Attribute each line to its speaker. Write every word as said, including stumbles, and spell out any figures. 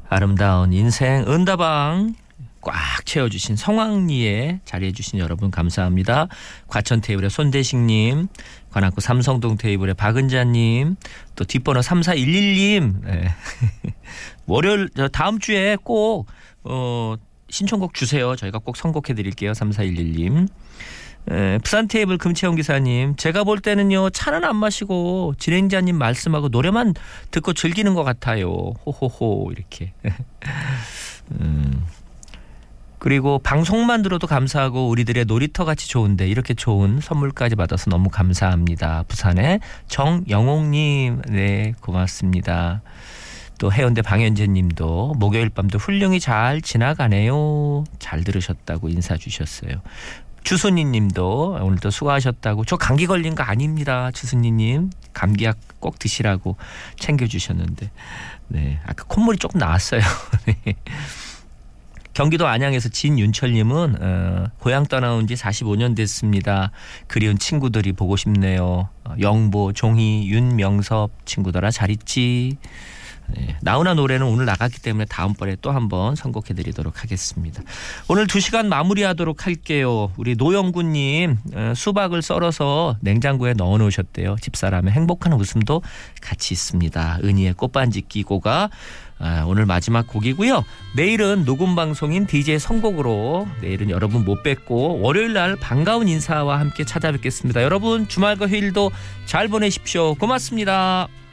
Speaker 1: 아름다운 인생 은다방 꽉 채워주신 성황리에 자리해주신 여러분 감사합니다. 과천 테이블의 손대식님, 관악구 삼성동 테이블의 박은자님, 또 뒷번호 삼사일일님. 네. 월요일 다음 주에 꼭 어, 신청곡 주세요. 저희가 꼭 선곡해드릴게요. 삼사일일님. 에, 부산 테이블 금채영 기사님, 제가 볼 때는요 차는 안 마시고 진행자님 말씀하고 노래만 듣고 즐기는 것 같아요. 호호호 이렇게. 음. 그리고 방송만 들어도 감사하고 우리들의 놀이터같이 좋은데 이렇게 좋은 선물까지 받아서 너무 감사합니다. 부산의 정영옥님, 네 고맙습니다. 또 해운대 방현재 님도 목요일 밤도 훌륭히 잘 지나가네요. 잘 들으셨다고 인사 주셨어요. 주순이 님도 오늘도 수고하셨다고. 저 감기 걸린 거 아닙니다. 주순이 님. 감기약 꼭 드시라고 챙겨주셨는데. 네, 아까 콧물이 조금 나왔어요. 네. 경기도 안양에서 진윤철님은 어, 고향 떠나온 지 사십오 년 됐습니다. 그리운 친구들이 보고 싶네요. 어, 영보, 종희, 윤명섭 친구들아 잘 있지. 네, 나훈아 노래는 오늘 나갔기 때문에 다음번에 또 한번 선곡해드리도록 하겠습니다. 오늘 두 시간 마무리하도록 할게요. 우리 노영구님 어, 수박을 썰어서 냉장고에 넣어놓으셨대요. 집사람의 행복한 웃음도 같이 있습니다. 은희의 꽃반지 끼고가 아, 오늘 마지막 곡이고요. 내일은 녹음 방송인 디제이 선곡으로 내일은 여러분 못 뵙고 월요일 날 반가운 인사와 함께 찾아뵙겠습니다. 여러분 주말과 휴일도 잘 보내십시오. 고맙습니다.